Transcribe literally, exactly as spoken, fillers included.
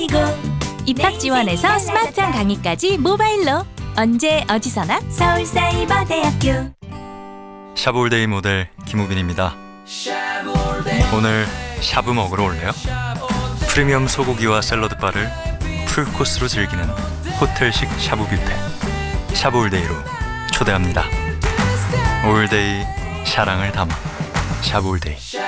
입학 지원에서 스마트한 강의까지 모바일로 언제 어디서나 서울사이버대학교. 샤브올데이 모델 김우빈입니다. 오늘 샤브 먹으러 올래요? 프리미엄 소고기와 샐러드바를 풀코스로 즐기는 호텔식 샤브 뷔페 샤브올데이로 초대합니다. 올데이 사랑을 담아 샤브올데이.